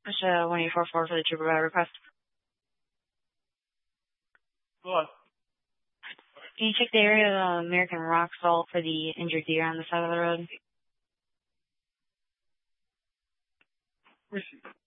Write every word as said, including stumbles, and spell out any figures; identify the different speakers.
Speaker 1: It's uh, one eight four four for the trooper by request.
Speaker 2: Go on.
Speaker 1: Can you check the area of uh, American Rock Salt for the injured deer on the side of the road?
Speaker 2: Receive.